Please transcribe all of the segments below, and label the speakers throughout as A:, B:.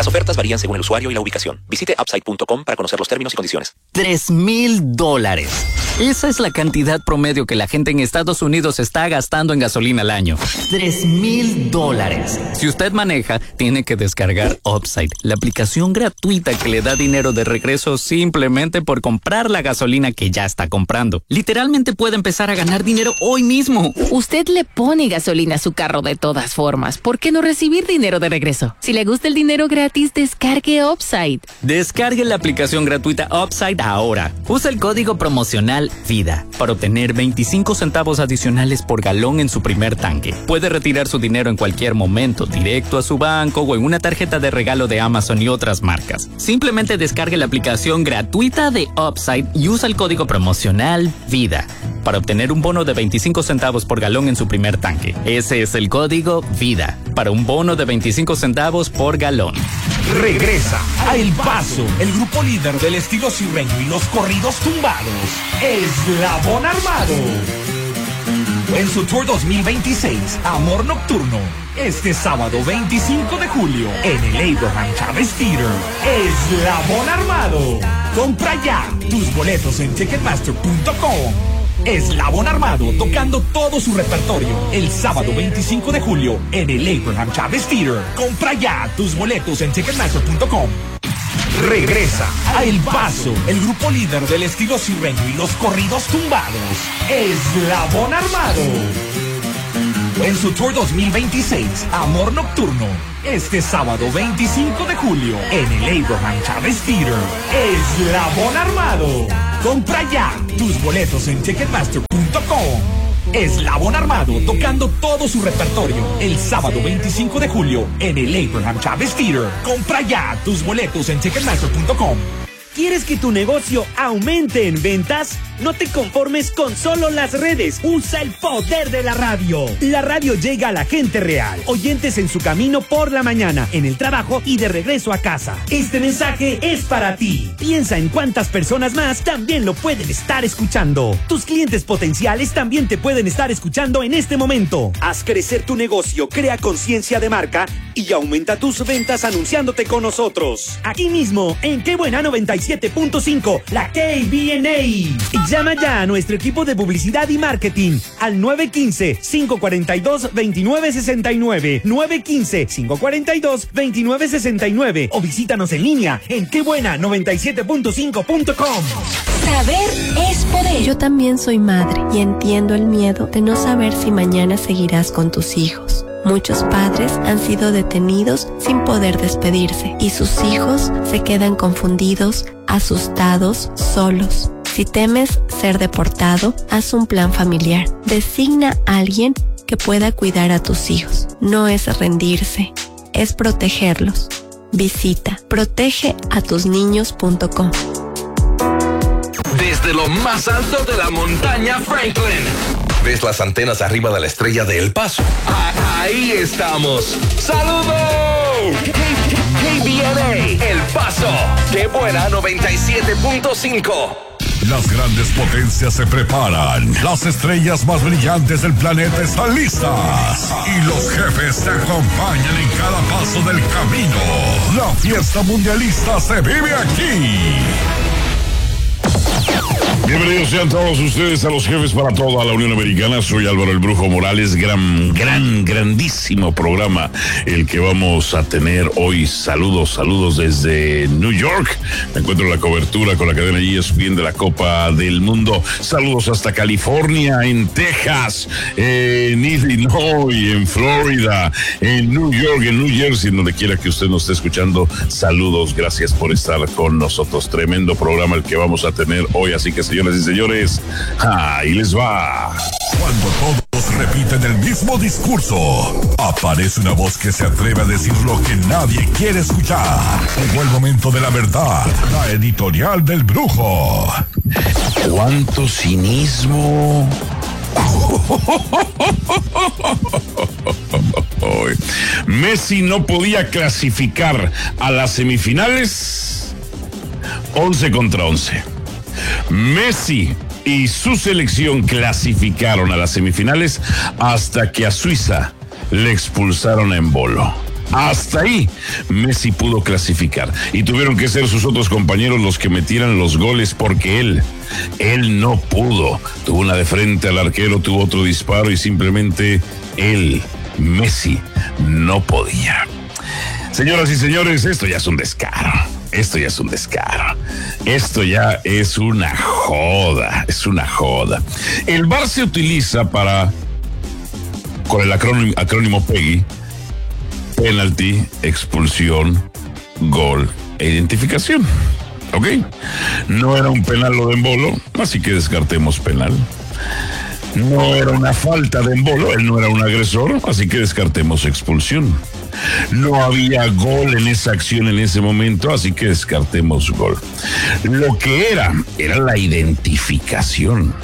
A: Las ofertas varían según el usuario y la ubicación. Visite upside.com para conocer los términos y condiciones.
B: $3,000. Esa es la cantidad promedio que la gente en Estados Unidos está gastando en gasolina al año. $3,000. Si usted maneja, tiene que descargar Upside, la aplicación gratuita que le da dinero de regreso simplemente por comprar la gasolina que ya está comprando. Literalmente puede empezar a ganar dinero hoy mismo.
C: Usted le pone gasolina a su carro de todas formas. ¿Por qué no recibir dinero de regreso? Si le gusta el dinero gratis, descargue Upside.
B: Descargue la aplicación gratuita Upside ahora. Usa el código promocional VIDA para obtener 25 centavos adicionales por galón en su primer tanque. Puede retirar su dinero en cualquier momento, directo a su banco o en una tarjeta de regalo de Amazon y otras marcas. Simplemente descargue la aplicación gratuita de Upside y usa el código promocional VIDA para obtener un bono de 25 centavos por galón en su primer tanque. Ese es el código VIDA para un bono de 25 centavos por galón.
D: Regresa a El Paso, el grupo líder del estilo sirreño y los corridos tumbados, Eslabón Armado. En su tour 2026, Amor Nocturno, este sábado 25 de julio, en el Abraham Chávez Theater, Eslabón Armado. Compra ya tus boletos en Ticketmaster.com. Eslabón Armado tocando todo su repertorio el sábado 25 de julio en el Abraham Chávez Theater. Compra ya tus boletos en Ticketmaster.com. Regresa a El Paso, el grupo líder del estilo sirreño y los corridos tumbados, Eslabón Armado. En su tour 2026, Amor Nocturno, este sábado 25 de julio en el Abraham Chávez Theater, Eslabón Armado. Compra ya tus boletos en Ticketmaster.com. Eslabón Armado tocando todo su repertorio el sábado 25 de julio en el Abraham Chávez Theater. Compra ya tus boletos en Ticketmaster.com.
E: ¿Quieres que tu negocio aumente en ventas? No te conformes con solo las redes. Usa el poder de la radio. La radio llega a la gente real. Oyentes en su camino por la mañana, en el trabajo y de regreso a casa. Este mensaje es para ti. Piensa en cuántas personas más también lo pueden estar escuchando. Tus clientes potenciales también te pueden estar escuchando en este momento. Haz crecer tu negocio, crea conciencia de marca y aumenta tus ventas anunciándote con nosotros. Aquí mismo, en Qué Buena 97.5, la KBNA. Llama ya a nuestro equipo de publicidad y marketing al 915-542-2969, 915-542-2969 o visítanos en línea en quebuena97.5.com.
F: Saber es poder.
G: Yo también soy madre y entiendo el miedo de no saber si mañana seguirás con tus hijos. Muchos padres han sido detenidos sin poder despedirse y sus hijos se quedan confundidos, asustados, solos. Si temes ser deportado, haz un plan familiar. Designa a alguien que pueda cuidar a tus hijos. No es rendirse, es protegerlos. Visita protegeatusniños.com.
H: Desde lo más alto de la montaña Franklin. ¿Ves las antenas arriba de la estrella de El Paso? Ahí estamos. ¡Saludos! KBNA, El Paso. ¡Qué buena 97.5!
I: Las grandes potencias se preparan. Las estrellas más brillantes del planeta están listas. Y los jefes te acompañan en cada paso del camino. La fiesta mundialista se vive aquí.
J: Bienvenidos sean todos ustedes a Los Jefes para toda la Unión Americana. Soy Álvaro el Brujo Morales. Grandísimo programa el que vamos a tener hoy. Saludos desde New York. Me encuentro en la cobertura con la cadena ESPN de la Copa del Mundo. Saludos hasta California, en Texas, en Illinois, en Florida, en New York, en New Jersey, donde quiera que usted nos esté escuchando. Saludos, gracias por estar con nosotros. Tremendo programa el que vamos a tener hoy, así que señoras y señores, ahí les va.
I: Cuando todos repiten el mismo discurso, aparece una voz que se atreve a decir lo que nadie quiere escuchar. Llegó el momento de la verdad, la editorial del Brujo.
J: ¿Cuánto cinismo? Messi no podía clasificar a las semifinales 11 contra 11. Messi y su selección clasificaron a las semifinales hasta que a Suiza le expulsaron a Embolo. Hasta ahí Messi pudo clasificar y tuvieron que ser sus otros compañeros los que metieran los goles porque él no pudo. Tuvo una de frente al arquero, tuvo otro disparo y simplemente Messi, no podía. Señoras y señores, esto ya es un descaro. Esto ya es una joda. El VAR se utiliza con el acrónimo PEGI, penalti, expulsión, gol e identificación. ¿Ok? No era un penal lo de Embolo, así que descartemos penal. No era una falta de Embolo, él no era un agresor, así que descartemos expulsión. No había gol en esa acción en ese momento, así que descartemos gol. Lo que era la identificación,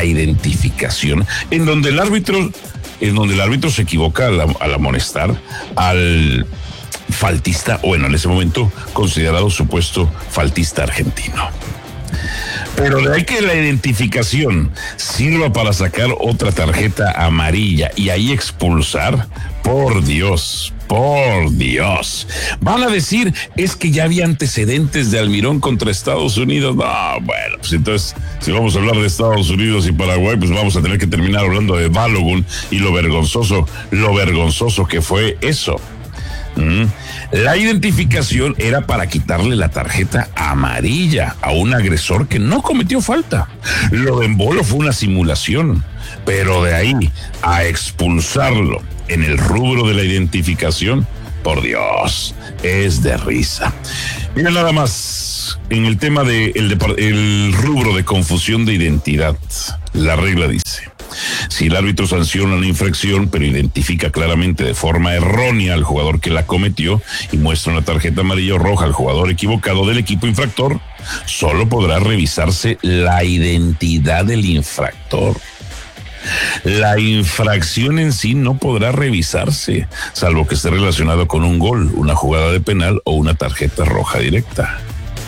J: en donde el árbitro se equivoca al amonestar al faltista, o en ese momento considerado supuesto faltista argentino. Pero de ahí que la identificación sirva para sacar otra tarjeta amarilla y ahí expulsar, por Dios. Van a decir, es que ya había antecedentes de Almirón contra Estados Unidos. No, bueno, pues entonces, si vamos a hablar de Estados Unidos y Paraguay, pues vamos a tener que terminar hablando de Balogun y lo vergonzoso que fue eso. La identificación era para quitarle la tarjeta amarilla a un agresor que no cometió falta. Lo de Embolo fue una simulación, pero de ahí a expulsarlo en el rubro de la identificación, por Dios, es de risa. Mira nada más, en el tema el rubro de confusión de identidad, la regla dice: si el árbitro sanciona una infracción, pero identifica claramente de forma errónea al jugador que la cometió y muestra una tarjeta amarilla o roja al jugador equivocado del equipo infractor, solo podrá revisarse la identidad del infractor. La infracción en sí no podrá revisarse, salvo que esté relacionado con un gol, una jugada de penal o una tarjeta roja directa.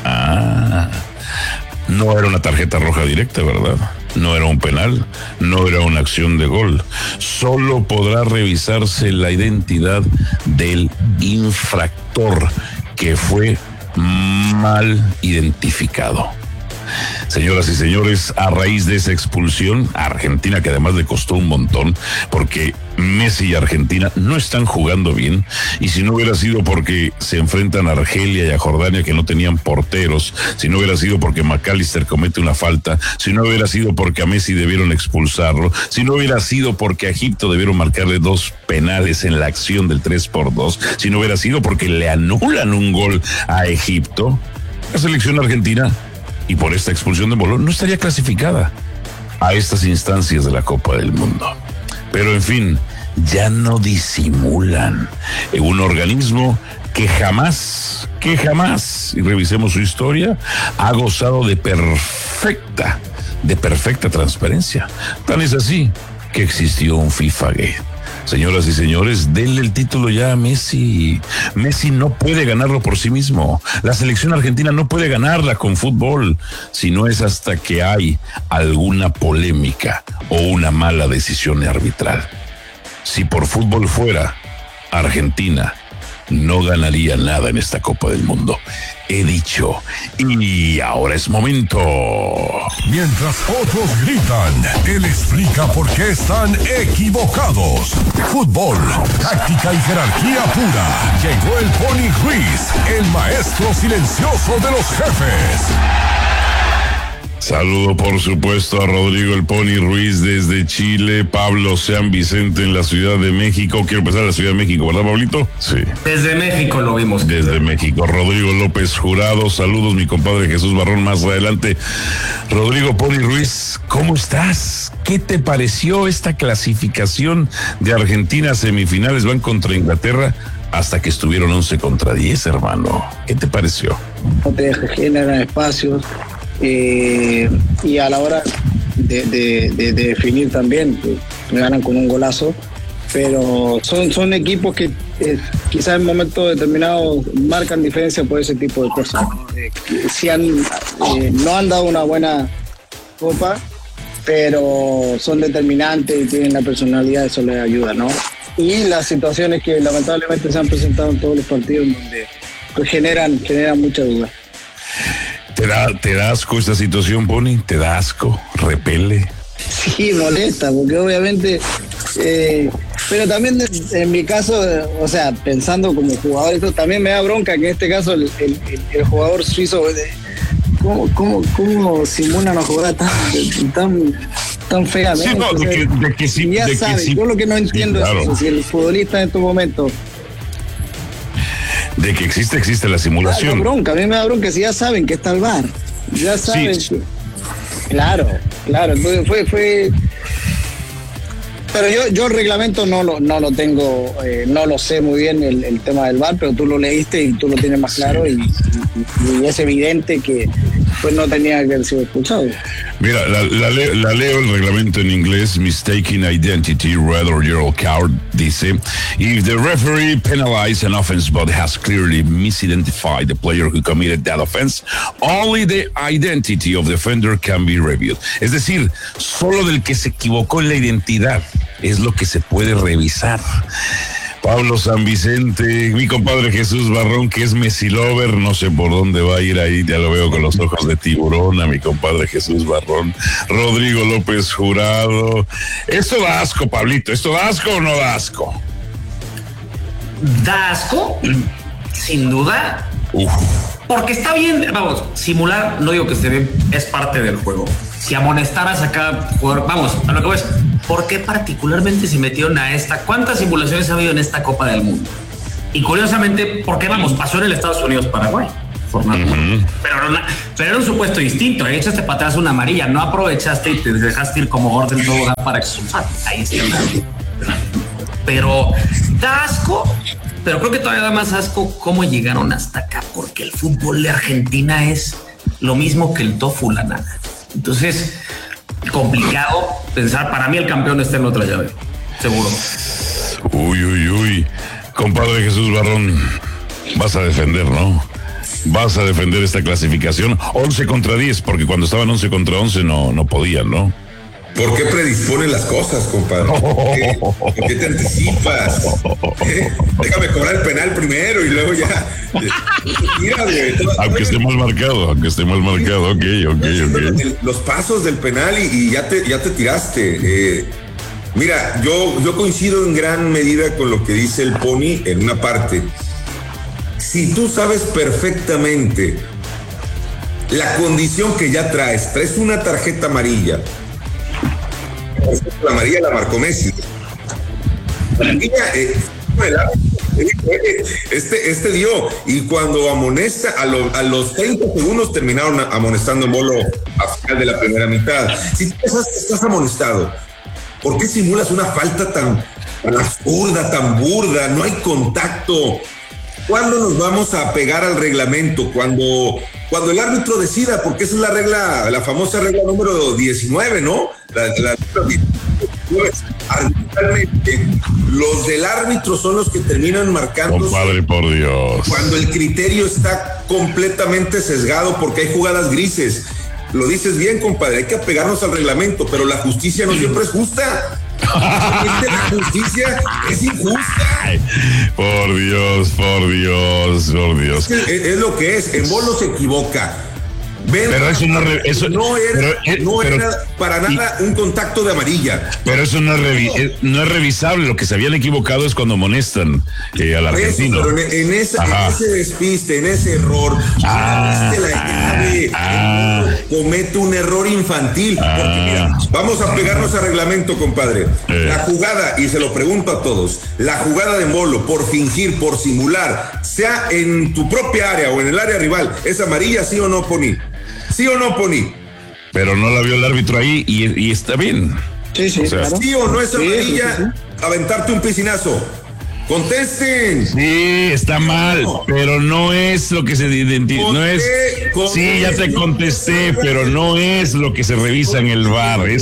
J: No era una tarjeta roja directa, ¿verdad? No era un penal, no era una acción de gol. Solo podrá revisarse la identidad del infractor que fue mal identificado. Señoras y señores, a raíz de esa expulsión a Argentina, que además le costó un montón, porque Messi y Argentina no están jugando bien, y si no hubiera sido porque se enfrentan a Argelia y a Jordania, que no tenían porteros, si no hubiera sido porque McAllister comete una falta, si no hubiera sido porque a Messi debieron expulsarlo, si no hubiera sido porque a Egipto debieron marcarle 2 penales en la acción del 3-2, si no hubiera sido porque le anulan un gol a Egipto, la selección argentina, y por esta expulsión de Embolo, no estaría clasificada a estas instancias de la Copa del Mundo. Pero en fin, ya no disimulan. En un organismo que jamás, y revisemos su historia, ha gozado de perfecta transparencia. Tan es así que existió un FIFA Gate. Señoras y señores, denle el título ya a Messi. Messi no puede ganarlo por sí mismo. La selección argentina no puede ganarla con fútbol, si no es hasta que hay alguna polémica o una mala decisión arbitral. Si por fútbol fuera, Argentina no ganaría nada en esta Copa del Mundo. He dicho, y ahora es momento.
I: Mientras otros gritan, él explica por qué están equivocados. Fútbol, táctica y jerarquía pura. Llegó el Pony Ruiz, el maestro silencioso de los jefes.
J: Saludo por supuesto a Rodrigo el Pony Ruiz desde Chile, Pablo San Vicente en la Ciudad de México. Quiero empezar a la Ciudad de México, ¿verdad, Pablito? Sí.
K: Desde México lo vimos.
J: Desde México. Rodrigo López Jurado, saludos mi compadre Jesús Barrón más adelante. Rodrigo Pony Ruiz, ¿cómo estás? ¿Qué te pareció esta clasificación de Argentina a semifinales? Van contra Inglaterra hasta que estuvieron 11-10, hermano. ¿Qué te pareció?
L: No te generan espacios. Y a la hora de definir también, me ganan con un golazo, pero son equipos que quizás en momentos determinados marcan diferencia por ese tipo de cosas, ¿no? No han dado una buena copa, pero son determinantes y tienen la personalidad, eso les ayuda, ¿no? y las situaciones que lamentablemente se han presentado en todos los partidos donde pues, generan mucha duda.
J: ¿Te da asco esta situación, Pony? ¿Te da asco? ¿Repele?
L: Sí, molesta, porque obviamente, pero también en mi caso, o sea, pensando como jugador, esto también me da bronca que en este caso el jugador suizo, ¿cómo simula una jugada tan fea?
J: Sí, no, de que sí.
L: Ya sabes, yo lo que no entiendo sí, claro. Es eso, si el futbolista en estos momentos...
J: De que existe la simulación.
L: Me da bronca, a mí me da bronca si ya saben que está el VAR. Ya saben. Sí. Claro. Entonces fue. Pero yo el reglamento no lo tengo, no lo sé muy bien el tema del VAR, pero tú lo leíste y tú lo tienes más claro y es evidente que pues no tenía que haber sido expulsado.
J: Mira, la leo el reglamento en inglés. Mistaken identity, red or yellow card, dice: if the referee penalized an offense but has clearly misidentified the player who committed that offense, only the identity of the offender can be reviewed. Es decir, solo del que se equivocó en la identidad es lo que se puede revisar. Pablo San Vicente, mi compadre Jesús Barrón, que es Messi lover, no sé por dónde va a ir ahí, ya lo veo con los ojos de tiburón a mi compadre Jesús Barrón. Rodrigo López Jurado. ¿Esto da asco, Pablito? ¿Esto da asco o no da asco?
K: ¿Da asco? Sin duda. Porque está bien, vamos, simular, no digo que esté bien, es parte del juego. Si amonestaras a cada jugador, vamos, a lo que ves, ¿por qué particularmente se metieron a esta? ¿Cuántas simulaciones ha habido en esta Copa del Mundo? Y curiosamente, ¿por qué vamos? Pasó en el Estados Unidos-Paraguay. Pero era un supuesto distinto. Ahí echaste para atrás una amarilla, no aprovechaste y te dejaste ir como Gordon Tobogán para expulsar. Ahí está. Pero da asco. Pero creo que todavía da más asco cómo llegaron hasta acá, porque el fútbol de Argentina es lo mismo que el tofu, la nada. Entonces, complicado pensar. Para mí el campeón está en otra llave, seguro.
J: Uy. Compadre Jesús Barrón, vas a defender, ¿no? Vas a defender esta clasificación 11 contra 10, porque cuando estaban 11 contra 11 no podían, ¿no?
M: ¿Por qué predisponen las cosas, compadre? ¿Por qué te anticipas? Déjame cobrar el penal primero y luego ya. Mira, güey.
J: Aunque esté mal marcado, ok.
M: Los pasos del penal y ya te tiraste. Mira, yo coincido en gran medida con lo que dice el Pony en una parte. Si tú sabes perfectamente la condición que ya traes una tarjeta amarilla. La amarilla la marcó Messi. Este dio, y cuando amonesta a los 30 segundos terminaron amonestando en Bolo a final de la primera mitad. Si tú estás amonestado, ¿por qué simulas una falta tan absurda, tan burda? No hay contacto. ¿Cuándo nos vamos a pegar al reglamento? Cuando el árbitro decida, porque esa es la regla, la famosa regla número 19, ¿no? Arbitralmente, los del árbitro son los que terminan marcando.
J: Compadre, por Dios.
M: Cuando el criterio está completamente sesgado, porque hay jugadas grises. Lo dices bien, compadre, hay que apegarnos al reglamento, pero la justicia no siempre es justa. La justicia es injusta.
J: Ay, por Dios.
M: Es lo que es. En Bolo se equivoca.
J: Pero eso
M: no era para nada un contacto de amarilla.
J: Pero eso no es revisable. Lo que se habían equivocado es cuando amonestan al argentino.
M: Pero en ese despiste, en ese error, comete un error infantil. Porque mira, vamos a pegarnos al reglamento, compadre. La jugada, y se lo pregunto a todos, la jugada de Bolo por fingir, por simular, sea en tu propia área o en el área rival, ¿es amarilla, sí o no, Pony? ¿Sí o no, Pony?
J: Pero no la vio el árbitro ahí y está bien.
L: Sí, o sea, claro.
M: ¿Sí o no es amarilla aventarte un piscinazo? ¡Contesten!
J: Sí, está mal, pero no es lo que se identifica. No es. Sí, ya te contesté, pero no es lo que se revisa en el VAR.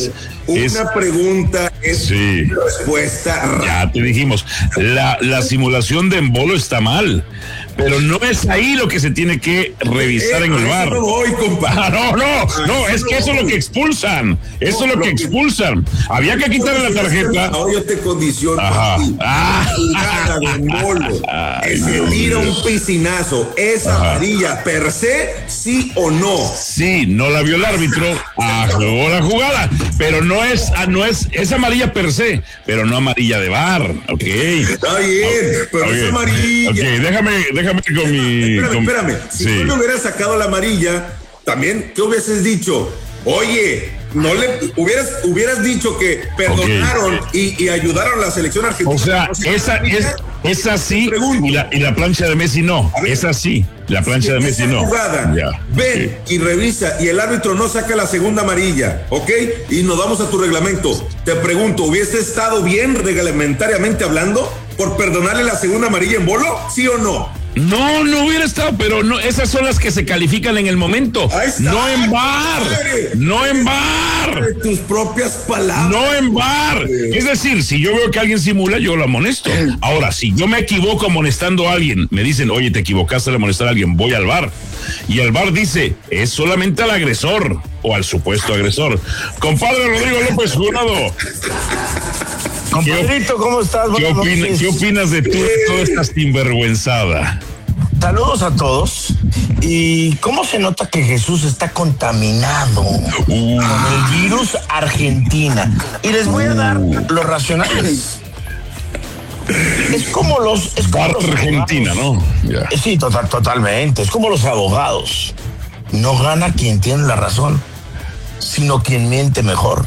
M: Una pregunta es una respuesta.
J: Ya te dijimos, la simulación de embolo está mal, pero no es ahí lo que se tiene que revisar en el VAR.
M: No voy, compadre.
J: No, es que eso es lo que expulsan. Eso es lo que expulsan. Había que quitarle la tarjeta.
M: Yo te condiciono. Jugada de embolo. Se tira un piscinazo. ¿Es amarilla per se, sí o no?
J: Sí, no la vio el árbitro, jugó la jugada, pero no es amarilla per se, pero no amarilla de VAR, ok.
M: Está bien, pero es amarilla.
J: Ok, déjame con mi...
M: Espérame. Si tú le hubieras sacado la amarilla, también, ¿qué hubieses dicho? Oye, no le hubieras dicho que perdonaron y ayudaron a la selección argentina.
J: O sea, esa sí y la plancha de Messi no. Esa sí, la plancha de Messi no.
M: Jugada, ven y revisa y el árbitro no saca la segunda amarilla, ¿ok? Y nos vamos a tu reglamento. Te pregunto, ¿hubiese estado bien reglamentariamente hablando por perdonarle la segunda amarilla en bolo? ¿Sí o no?
J: No hubiera estado, pero no, esas son las que se califican en el momento. No en VAR. No en VAR.
M: Tus propias palabras.
J: No en VAR. Es decir, si yo veo que alguien simula, yo lo amonesto. Ahora, si yo me equivoco amonestando a alguien, me dicen, oye, te equivocaste al amonestar a alguien, voy al VAR. Y el VAR dice, es solamente al agresor o al supuesto agresor. Compadre Rodrigo López Jurado.
N: Compadrito, ¿cómo estás?
J: ¿Qué opinas de toda esta sinvergüenzada?
N: Saludos a todos. ¿Y cómo se nota que Jesús está contaminado con el virus Argentina? Y les voy a dar los racionales. Es como los
J: Argentina, ¿no?
N: Yeah. Sí, totalmente. Es como los abogados. No gana quien tiene la razón, sino quien miente mejor.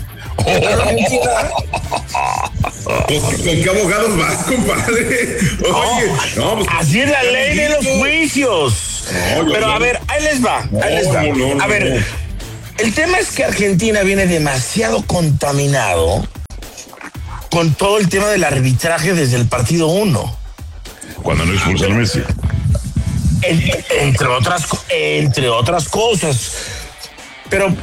M: ¿Con qué abogados vas, compadre? Oye, pues,
N: así es la ley de los juicios. Pero a ver, ahí les va. A ver, el tema es que Argentina viene demasiado contaminado con todo el tema del arbitraje desde el partido 1.
J: Cuando no expulsan a Messi.
N: Entre otras cosas. Pero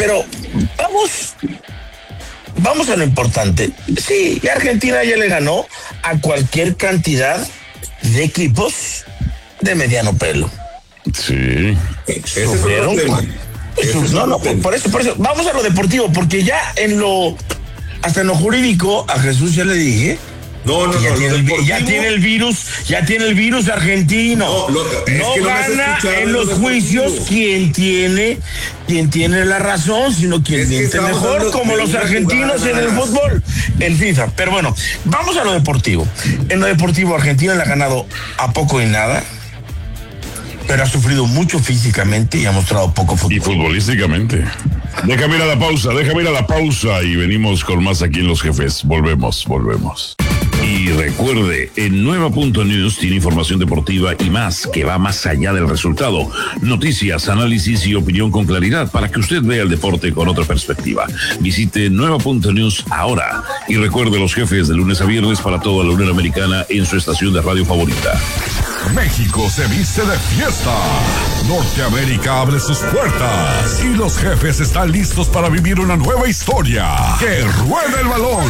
N: vamos a lo importante. Sí, Argentina ya le ganó a cualquier cantidad de equipos de mediano pelo.
J: Sí.
N: ¿Sufrieron? Por eso. Vamos a lo deportivo, porque ya hasta en lo jurídico, a Jesús ya le dije. Ya tiene el virus argentino. No gana en los juicios quien tiene la razón, sino quien miente mejor, como los argentinos en el fútbol, en FIFA. Pero bueno, vamos a lo deportivo. En lo deportivo, Argentina le ha ganado a poco y nada, pero ha sufrido mucho físicamente y ha mostrado poco fútbol.
J: Y futbolísticamente. Déjame ir a la pausa y venimos con más aquí en Los Jefes. Volvemos. Y recuerde, en Nueva.News tiene información deportiva y más que va más allá del resultado. Noticias, análisis y opinión con claridad para que usted vea el deporte con otra perspectiva. Visite Nueva.News ahora y recuerde Los Jefes de lunes a viernes para toda la Unión Americana en su estación de radio favorita.
I: México se viste de fiesta. Norteamérica abre sus puertas y los jefes están listos para vivir una nueva historia. ¡Que ruede el balón!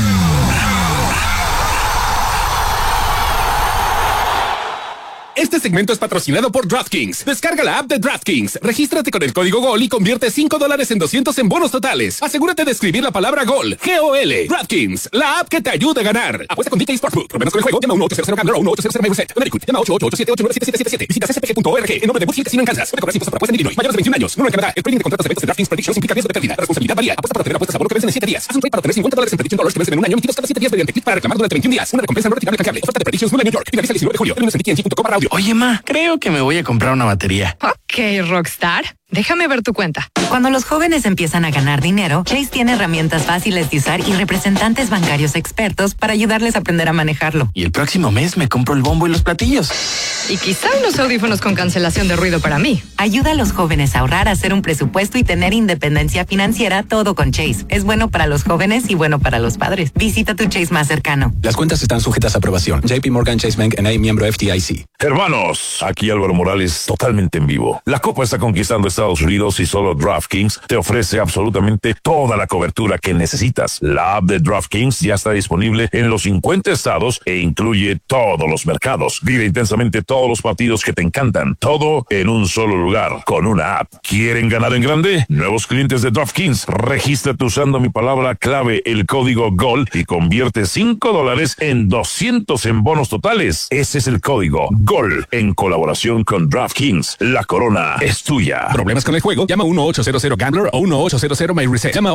O: Este segmento es patrocinado por DraftKings. Descarga la app de DraftKings, regístrate con el código GOL y convierte $5 en 200 en bonos totales. Asegúrate de escribir la palabra GOL, G-O-L. DraftKings, la app que te ayuda a ganar. Apuesta con DK Sportsbook. Problemas con el juego, llama 1-800-GAMBLER o 1-800-MyReset. Connecticut, llama 888-789-7777. Visita ccpg.org. En nombre de Woods Casino en Kansas. Puede cobrar impuestos por apuesta en Illinois. Mayores de 21 años. Número en Canadá. El trading de contratos de eventos de DraftKings Predictions implica riesgo de pérdida. La responsabilidad varía. Apuesta para obtener apuestas a bono que vencen en 7 días. Haz un trade para obtener $50 en Prediction Dollars que vencen en un año, emitidos cada 7 días mediante clic para reclamar durante 21 días. Una recompensa no retirable canjeable. Oferta de Predictions New New York. Finaliza el 19 de julio. Términos en TNG.com/audio.
P: Oye, ma, creo que me voy a comprar una batería.
Q: Ok, Rockstar. Déjame ver tu cuenta.
R: Cuando los jóvenes empiezan a ganar dinero, Chase tiene herramientas fáciles de usar y representantes bancarios expertos para ayudarles a aprender a manejarlo.
P: Y el próximo mes me compro el bombo y los platillos.
Q: Y quizá unos audífonos con cancelación de ruido para mí.
R: Ayuda a los jóvenes a ahorrar, a hacer un presupuesto y tener independencia financiera, todo con Chase. Es bueno para los jóvenes y bueno para los padres. Visita tu Chase más cercano.
S: Las cuentas están sujetas a aprobación. JP Morgan Chase Bank N.A., miembro FDIC.
J: Hermanos, aquí Álvaro Morales, totalmente en vivo. La Copa está conquistando Estados Unidos y solo Drive DraftKings te ofrece absolutamente toda la cobertura que necesitas. La app de DraftKings ya está disponible en los 50 estados e incluye todos los mercados. Vive intensamente todos los partidos que te encantan, todo en un solo lugar, con una app. ¿Quieren ganar en grande? Nuevos clientes de DraftKings, regístrate usando mi palabra clave, el código GOL, y convierte $5 en 200 en bonos totales. Ese es el código GOL, en colaboración con DraftKings. La corona es tuya.
O: ¿Problemas con el juego? Llama 1-800-GAMBLER o 1-800-MyReset. Llama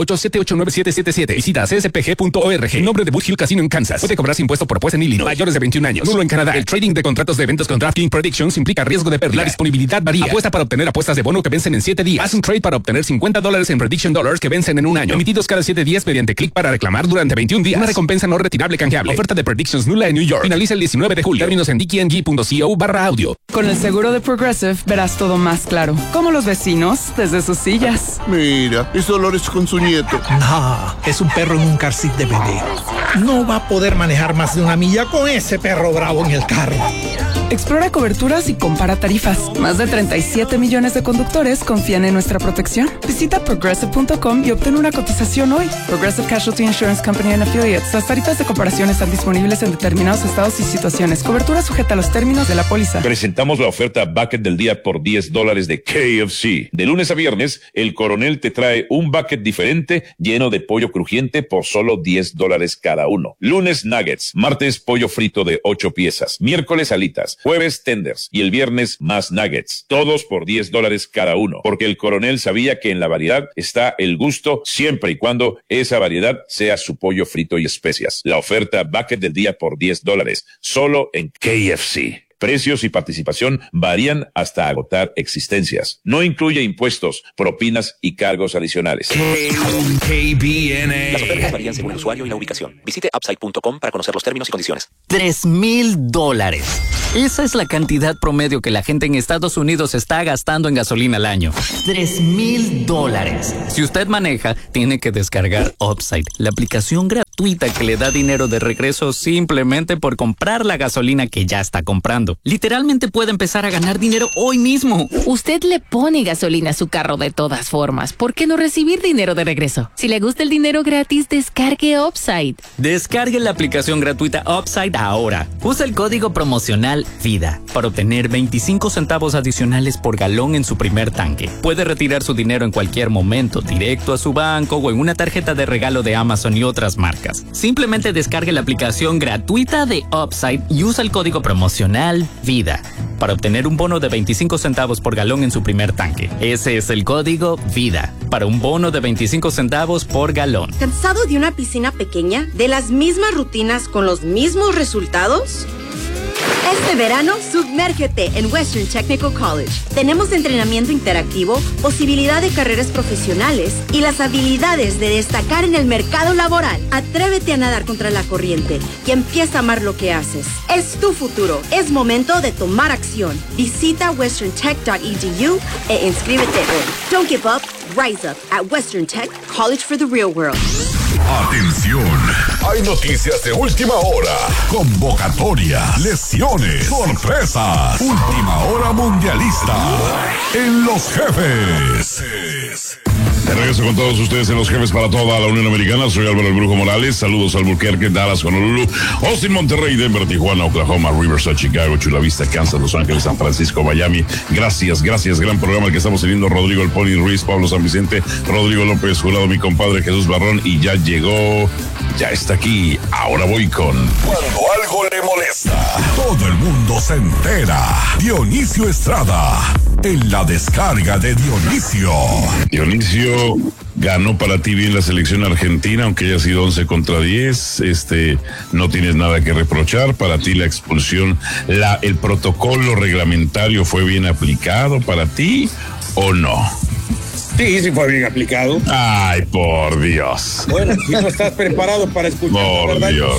O: 888-789-777. Visita cspg.org. Nombre de Bush Hill Casino en Kansas. Puede cobrarse impuesto por puesto en Illinois. Mayores de 21 años. Nulo en Canadá. El trading de contratos de eventos con DraftKings Predictions implica riesgo de pérdida. La disponibilidad varía. Apuesta para obtener apuestas de bono que vencen en 7 días. Haz un trade para obtener $50 en Prediction Dollars que vencen en un año. Emitidos cada 7 días mediante clic para reclamar durante 21 días. Una recompensa no retirable canjeable. Oferta de Predictions nula en New York. Finaliza el 19 de julio. Términos en dkng.co/audio.
T: Con el seguro de Progressive verás todo más claro. Como los vecinos desde sus sillas.
U: Mira, ese olor es con su nieto.
V: No, es un perro en un car seat de bebé. No va a poder manejar más de 1 milla con ese perro bravo en el carro.
T: Explora coberturas y compara tarifas. Más de 37 millones de conductores confían en nuestra protección. Visita Progressive.com y obtén una cotización hoy. Progressive Casualty Insurance Company and Affiliates. Las tarifas de comparación están disponibles en determinados estados y situaciones. Cobertura sujeta a los términos de la póliza.
J: Presentamos la oferta Bucket del día por $10 de KFC. De lunes a viernes, el Coronel te trae un bucket diferente lleno de pollo crujiente por solo $10 cada uno. Lunes, nuggets. Martes, pollo frito de 8 piezas. Miércoles, alitas. Jueves, tenders. Y el viernes, más nuggets. Todos por $10 cada uno. Porque el Coronel sabía que en la variedad está el gusto, siempre y cuando esa variedad sea su pollo frito y especias. La oferta Bucket del día por $10. Solo en KFC. Precios y participación varían hasta agotar existencias. No incluye impuestos, propinas y cargos adicionales.
A: KBNA. Las ofertas varían según el usuario y la ubicación. Visite upside.com para conocer los términos y condiciones.
B: $3,000. Esa es la cantidad promedio que la gente en Estados Unidos está gastando en gasolina al año. $3,000. Si usted maneja, tiene que descargar Upside, la aplicación gratuita que le da dinero de regreso simplemente por comprar la gasolina que ya está comprando. Literalmente puede empezar a ganar dinero hoy mismo.
C: Usted le pone gasolina a su carro de todas formas. ¿Por qué no recibir dinero de regreso? Si le gusta el dinero gratis, descargue Upside.
B: Descargue la aplicación gratuita Upside ahora. Usa el código promocional VIDA para obtener 25 centavos adicionales por galón en su primer tanque. Puede retirar su dinero en cualquier momento, directo a su banco o en una tarjeta de regalo de Amazon y otras marcas. Simplemente descargue la aplicación gratuita de Upside y usa el código promocional VIDA para obtener un bono de 25 centavos por galón en su primer tanque. Ese es el código VIDA para un bono de 25 centavos por galón.
W: ¿Cansado de una piscina pequeña? ¿De las mismas rutinas con los mismos resultados? Este verano, sumérgete en Western Technical College. Tenemos entrenamiento interactivo, posibilidad de carreras profesionales y las habilidades de destacar en el mercado laboral. Atrévete a nadar contra la corriente y empieza a amar lo que haces. Es tu futuro. Es momento de tomar acción. Visita westerntech.edu e inscríbete hoy. Don't give up. Rise up at Western Tech College for the Real World.
I: Atención, hay noticias de última hora, convocatorias, lesiones, sorpresas, última hora mundialista en Los Jefes.
J: De regreso con todos ustedes en Los Jefes para toda la Unión Americana. Soy Álvaro el Brujo Morales. Saludos a Albuquerque, Dallas, Honolulu, Austin, Monterrey, Denver, Tijuana, Oklahoma, Riverside, Chicago, Chula Vista, Kansas, Los Ángeles, San Francisco, Miami. Gracias, gran programa el que estamos teniendo. Rodrigo El Poli Ruiz, Pablo San Vicente, Rodrigo López, Jurado, mi compadre Jesús Barrón, y ya llegó, ya está aquí. Ahora voy con...
I: Cuando algo le molesta, todo el mundo se entera. Dionisio Estrada, en la descarga de Dionisio.
J: Dionisio ganó para ti bien la selección argentina, aunque haya sido 11-10. No tienes nada que reprochar. Para ti la expulsión, el protocolo reglamentario fue bien aplicado para ti, ¿o no?
N: Sí fue bien aplicado.
J: Ay, por Dios.
N: Bueno, si no estás preparado para escuchar
J: por
N: la verdad,
J: Dios.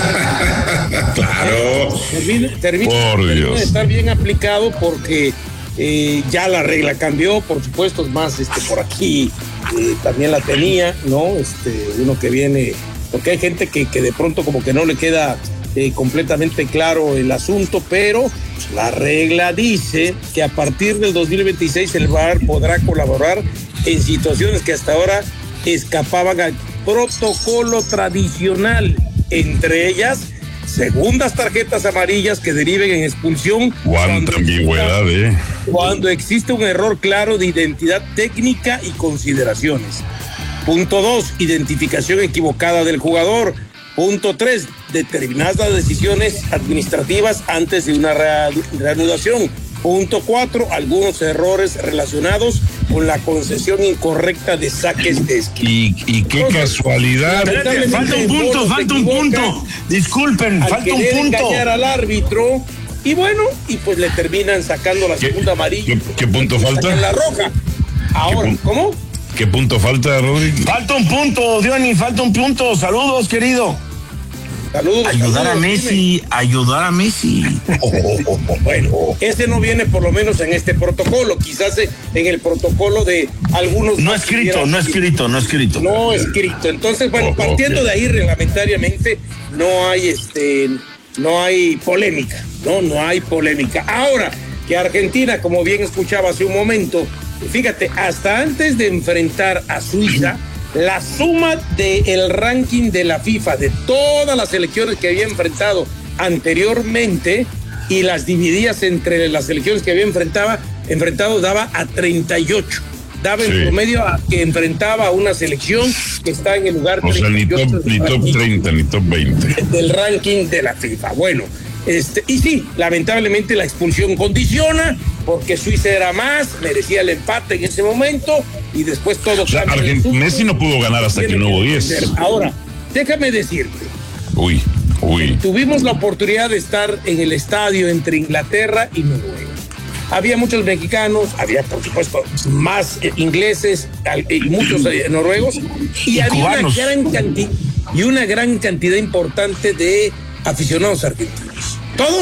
J: Claro.
N: Termina de estar bien aplicado porque ya la regla cambió, por supuesto, es más, por aquí también la tenía, ¿no? Uno que viene, porque hay gente que de pronto como que no le queda
D: completamente claro el asunto, pero la regla dice que a partir del 2026 el VAR podrá colaborar en situaciones que hasta ahora escapaban al protocolo tradicional, entre ellas segundas tarjetas amarillas que deriven en expulsión.
J: Cuánta ambigüedad,
D: cuando existe un error claro de identidad técnica y consideraciones. Punto 2, identificación equivocada del jugador. Punto 3, determinadas decisiones administrativas antes de una reanudación. Punto 4, algunos errores relacionados con la concesión incorrecta de saques de esquina.
J: Y qué casualidad.
N: Espérate, falta un punto. Disculpen, falta un punto.
D: Engañar al árbitro y bueno, y pues le terminan sacando la segunda amarilla.
J: ¿Qué punto falta?
D: La roja. Ahora, ¿cómo?
J: ¿Qué punto falta, Rodrigo?
N: Falta un punto, Diony, falta un punto. Saludos, querido.
D: Saludos.
N: Ayudar a Messi.
D: Bueno, ese no viene por lo menos en este protocolo, quizás en el protocolo de algunos.
N: No escrito.
D: Entonces, bueno, partiendo de ahí reglamentariamente no hay polémica, no hay polémica. Ahora que Argentina, como bien escuchaba hace un momento, fíjate, hasta antes de enfrentar a Suiza, la suma del ranking de la FIFA de todas las selecciones que había enfrentado anteriormente y las divididas entre las selecciones que había enfrentado daba a 38. Daba en promedio a que enfrentaba a una selección que está en el lugar
J: 38. O sea, ni top 30, ni top 20.
D: Del ranking de la FIFA. Bueno, y sí, lamentablemente la expulsión condiciona, porque Suiza era más, merecía el empate en ese momento, y después todo.
J: O sea, Messi no pudo ganar hasta que no hubo 10.
D: Ahora, déjame decirte.
J: Uy.
D: Tuvimos la oportunidad de estar en el estadio entre Inglaterra y Noruega. Había muchos mexicanos, había por supuesto más ingleses y muchos noruegos, y había una gran cantidad importante de aficionados argentinos.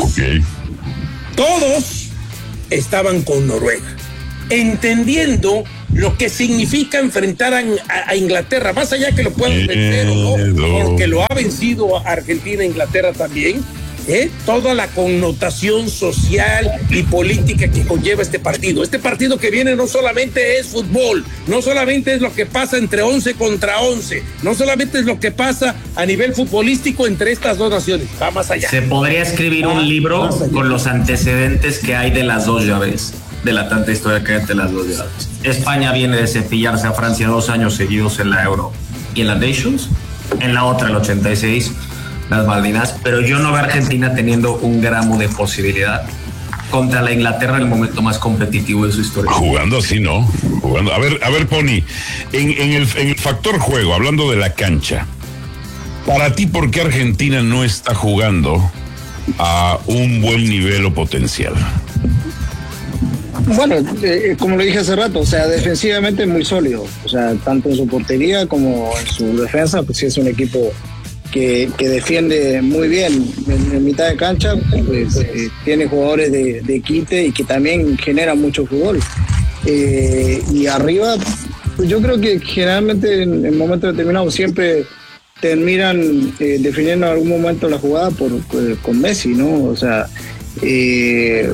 D: Todos estaban con Noruega, entendiendo lo que significa enfrentar a Inglaterra, más allá que lo puedan vencer o no, porque lo ha vencido a Argentina e Inglaterra también. Toda la connotación social y política que conlleva este partido. Este partido que viene no solamente es fútbol, no solamente es lo que pasa entre 11 contra 11, no solamente es lo que pasa a nivel futbolístico entre estas dos naciones, va más allá.
K: Se podría escribir un libro con los antecedentes que hay de las dos llaves, de la tanta historia que hay entre las dos llaves. España viene de cepillarse a Francia 2 años seguidos en la Euro y en la Nations, en la otra el 86 las Malvinas, pero yo no veo a Argentina teniendo un gramo de posibilidad contra la Inglaterra en el momento más competitivo de su historia.
J: Jugando así, ¿no? A ver, Pony, en el factor juego, hablando de la cancha, para ti, ¿por qué Argentina no está jugando a un buen nivel o potencial?
L: Bueno, como lo dije hace rato, o sea, defensivamente es muy sólido, o sea, tanto en su portería como en su defensa, pues sí es un equipo que defiende muy bien en mitad de cancha, pues, tiene jugadores de quite y que también generan mucho fútbol. Y arriba, pues yo creo que generalmente en momentos determinados siempre terminan definiendo en algún momento la jugada con Messi, ¿no? O sea, y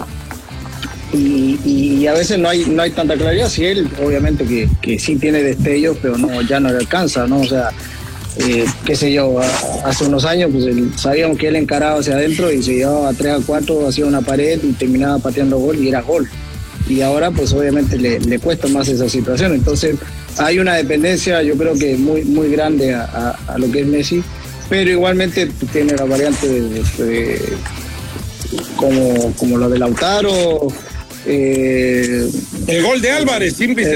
L: a veces no hay tanta claridad. Si él, obviamente que sí tiene destellos, pero ya no le alcanza, ¿no? O sea, qué sé yo, hace unos años pues sabíamos que él encaraba hacia adentro y se llevaba a 3 a 4 hacia una pared y terminaba pateando gol y era gol. Y ahora pues obviamente le cuesta más esa situación. Entonces hay una dependencia, yo creo que muy, muy grande a lo que es Messi, pero igualmente tiene la variante como la de Lautaro.
D: El gol de Álvarez,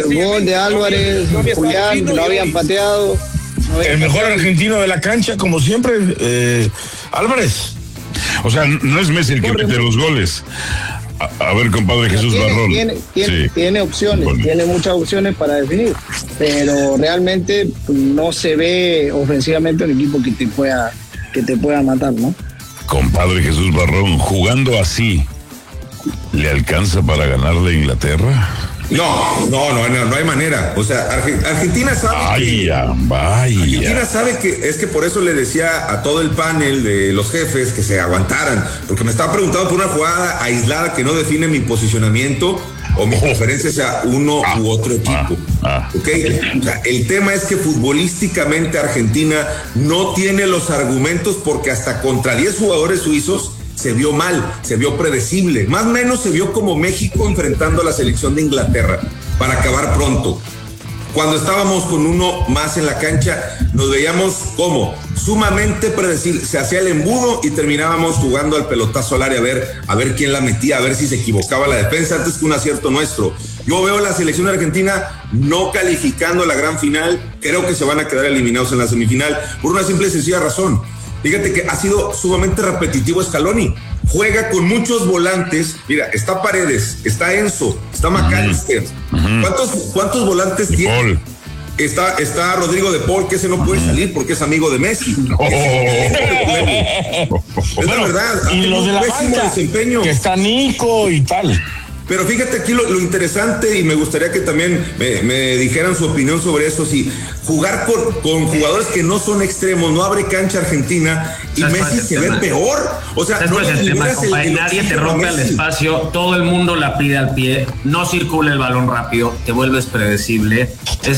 L: Julián, no habían pateado.
N: El mejor argentino de la cancha, como siempre, Álvarez.
J: O sea, no es Messi el que mete los goles. A ver, compadre Jesús Barrón.
L: Tiene opciones, tiene muchas opciones para definir, pero realmente no se ve ofensivamente un equipo que te pueda matar, ¿no?
J: Compadre Jesús Barrón, jugando así, ¿le alcanza para ganarle a Inglaterra?
M: No hay manera. O sea, Argentina sabe Argentina sabe que es que por eso le decía a todo el panel de los jefes que se aguantaran, porque me estaba preguntando por una jugada aislada que no define mi posicionamiento o mi preferencia sea uno u otro equipo. ¿Okay? O sea, el tema es que futbolísticamente Argentina no tiene los argumentos porque hasta contra 10 jugadores suizos se vio mal, se vio predecible, más o menos se vio como México enfrentando a la selección de Inglaterra para acabar pronto. Cuando estábamos con uno más en la cancha, nos veíamos como sumamente predecible, se hacía el embudo y terminábamos jugando al pelotazo al área a ver quién la metía, a ver si se equivocaba la defensa antes que un acierto nuestro. Yo veo a la selección argentina no calificando la gran final, creo que se van a quedar eliminados en la semifinal por una simple y sencilla razón. Fíjate que ha sido sumamente repetitivo Scaloni. Juega con muchos volantes. Mira, está Paredes, está Enzo, está McAllister. ¿Cuántos volantes tiene? Está Rodrigo de Paul, que ese no puede salir porque es amigo de Messi. Es la verdad.
N: Y los de la banca,
M: desempeño.
N: Que está Nico y tal.
M: Pero fíjate aquí lo interesante, y me gustaría que también me dijeran su opinión sobre eso, si jugar con jugadores que no son extremos, no abre cancha Argentina y Messi se ve peor. O sea, no
K: nadie te rompe el espacio, todo el mundo la pide al pie, no circula el balón rápido, te vuelves predecible. Es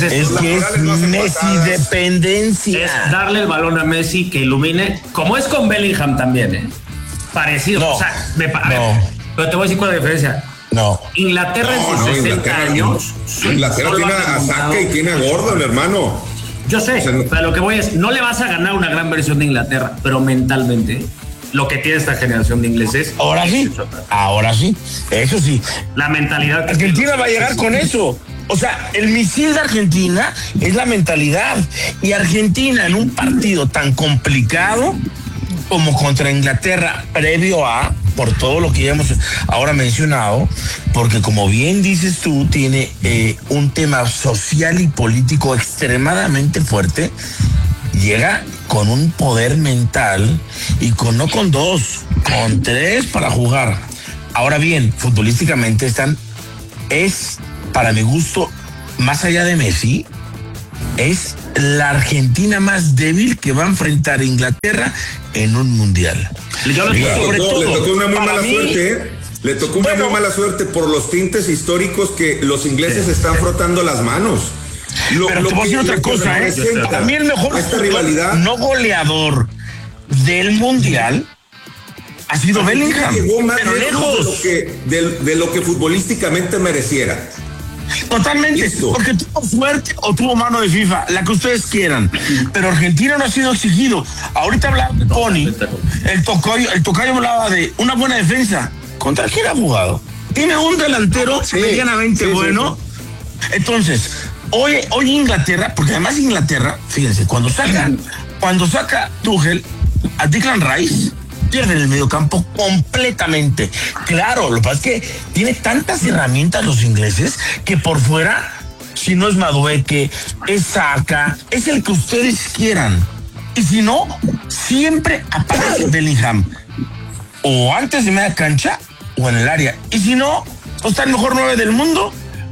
N: Messi dependencia.
K: Es darle el balón a Messi que ilumine, como es con Bellingham también, parecido.
N: No,
K: o sea, pero te voy a decir cuál es la diferencia.
N: No.
K: Inglaterra en sus 60 años.
M: Inglaterra tiene a Saka y tiene a Gordon, hermano.
K: Yo sé, pero lo que voy es, no le vas a ganar una gran versión de Inglaterra, pero mentalmente, lo que tiene esta generación de ingleses.
N: Ahora sí, eso sí.
K: La mentalidad.
N: Argentina va a llegar con eso. O sea, el misil de Argentina es la mentalidad. Y Argentina en un partido tan complicado como contra Inglaterra, previo a, por todo lo que ya hemos ahora mencionado, porque como bien dices tú, tiene un tema social y político extremadamente fuerte, llega con un poder mental y no con 2, con 3 para jugar. Ahora bien, futbolísticamente es, para mi gusto, más allá de Messi, es la Argentina más débil que va a enfrentar a Inglaterra en un mundial.
M: Le tocó una muy mala suerte, ¿eh? Le tocó una muy mala suerte por los tintes históricos que los ingleses están frotando las manos.
N: Pero te voy a decir otra cosa, para mí el mejor rivalidad no goleador del mundial ha sido Bellingham.
M: Llegó más lejos de lo que futbolísticamente mereciera.
N: Totalmente, porque tuvo suerte o tuvo mano de FIFA, la que ustedes quieran, pero Argentina no ha sido exigido. Ahorita hablaba de Tony, el tocayo hablaba de una buena defensa. ¿Contra quién ha jugado? Tiene un delantero medianamente bueno. Entonces, hoy Inglaterra, porque además Inglaterra, fíjense, cuando saca Tuchel a Declan Rice, pierden el mediocampo completamente. Claro, lo que pasa es que tiene tantas herramientas los ingleses que por fuera, si no es Madueke, es Saka, es el que ustedes quieran. Y si no, siempre aparece Bellingham. O antes de media cancha o en el área. Y si no, está el mejor 9 del mundo.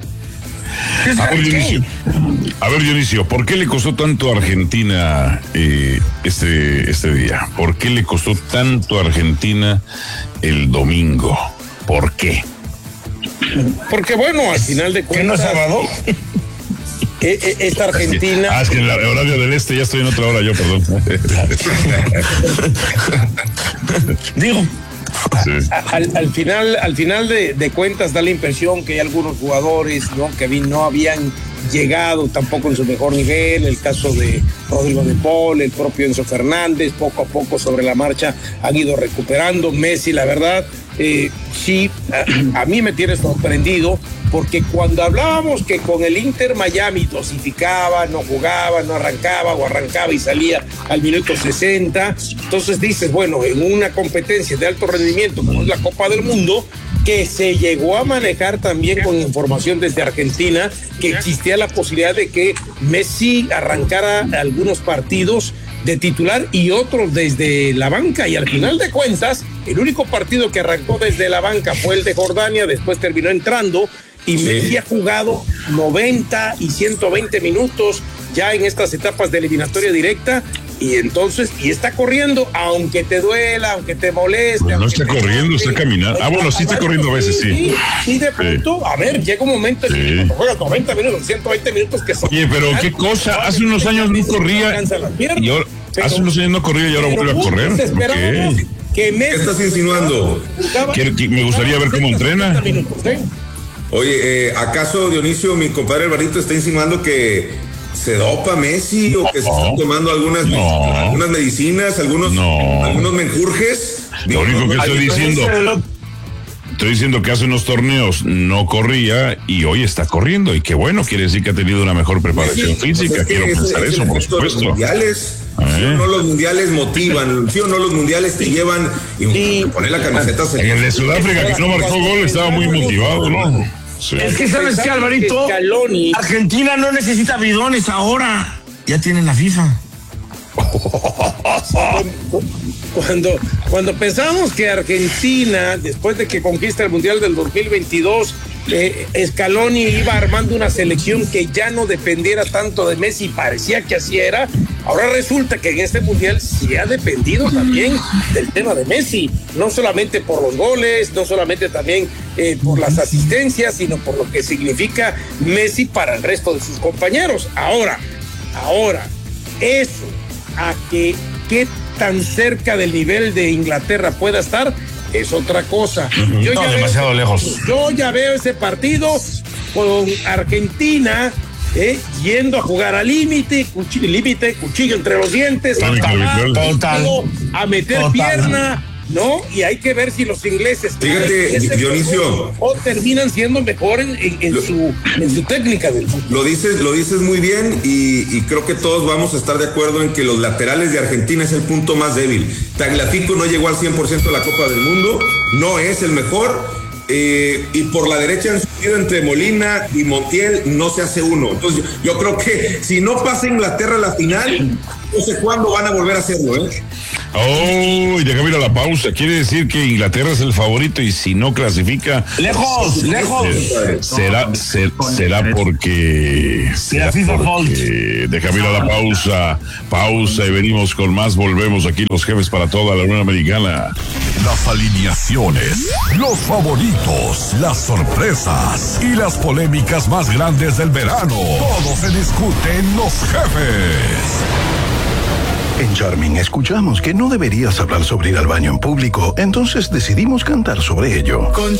J: A ver, Dionisio, ¿por qué le costó tanto a Argentina este día? ¿Por qué le costó tanto a Argentina el domingo? ¿Por qué?
D: Porque bueno, al final de cuentas...
N: ¿Qué no es sábado?
D: Esta Argentina...
J: es que en el horario del este ya estoy en otra hora yo, perdón.
N: Digo...
J: Sí.
D: Al final de cuentas da la impresión que hay algunos jugadores, ¿no?, que no habían llegado tampoco en su mejor nivel. El caso de Rodrigo de Paul, el propio Enzo Fernández, poco a poco sobre la marcha han ido recuperando. Messi, la verdad, sí, a mí me tiene sorprendido, porque cuando hablábamos que con el Inter Miami dosificaba, no jugaba, no arrancaba o arrancaba y salía al minuto 60, entonces dices, bueno, en una competencia de alto rendimiento como es la Copa del Mundo, que se llegó a manejar también con información desde Argentina, que existía la posibilidad de que Messi arrancara algunos partidos de titular y otros desde la banca, y al final de cuentas el único partido que arrancó desde la banca fue el de Jordania, después terminó entrando Y Messi ha jugado 90 y 120 minutos ya en estas etapas de eliminatoria directa. Y entonces, está corriendo, aunque te duela, aunque te moleste.
J: Pues no está corriendo, está caminando. Bueno, sí está corriendo a veces, sí.
D: Sí, de pronto, a ver, llega un momento en que cuando juegas 90 minutos, 120 minutos que son.
J: Oye, pero qué cosa, hace unos años no corría. Y ahora, hace unos años no corría y ahora vuelve a correr.
M: ¿Qué estás insinuando?
J: Me gustaría ver cómo entrena.
M: Oye, ¿acaso Dionisio, mi compadre Alvarito, está insinuando que se dopa Messi o que se están tomando algunas medicinas, algunos menjurjes?
J: Lo único que estoy diciendo que hace unos torneos no corría y hoy está corriendo, y qué bueno, quiere decir que ha tenido una mejor preparación física. Quiero pensar eso, por supuesto.
M: ¿Sí o no los mundiales motivan? ¿Sí o no los mundiales te llevan y poner la camiseta?
J: En el de Sudáfrica, que no marcó gol, estaba muy motivado, ¿no?
N: Sí. Es que sabes que, Alvarito, Argentina no necesita bidones ahora. Ya tienen la FIFA.
D: Cuando pensábamos que Argentina, después de que conquista el Mundial del 2022, Scaloni iba armando una selección que ya no dependiera tanto de Messi, parecía que así era. Ahora resulta que en este Mundial sí ha dependido también del tema de Messi, no solamente por los goles, no solamente también por las asistencias, sino por lo que significa Messi para el resto de sus compañeros. Ahora, eso, a qué tan cerca del nivel de Inglaterra pueda estar, es otra cosa.
N: Demasiado lejos.
D: Yo ya veo ese partido con Argentina yendo a jugar al límite, cuchillo entre los dientes, a meter pierna, ¿no? Y hay que ver si los ingleses,
M: fíjate, Dionisio,
D: o terminan siendo mejor en su técnica del fútbol.
M: Lo dices muy bien, y creo que todos vamos a estar de acuerdo en que los laterales de Argentina es el punto más débil. Tagliafico no llegó al 100% de la Copa del Mundo, no es el mejor. Y por la derecha han subido entre Molina y Montiel, no se hace uno. Entonces yo creo que si no pasa Inglaterra a la final, no sé cuándo van a volver a hacerlo,
J: y déjame ir a la pausa. Quiere decir que Inglaterra es el favorito, y si no clasifica,
N: lejos.
J: Será porque déjame ir a la pausa y venimos con más. Volvemos aquí, los jefes para toda la Unión Americana.
I: Las alineaciones, los favoritos, las sorpresas y las polémicas más grandes del verano. Todo se discute en Los Jefes.
E: En Charming escuchamos que no deberías hablar sobre ir al baño en público, entonces decidimos cantar sobre ello.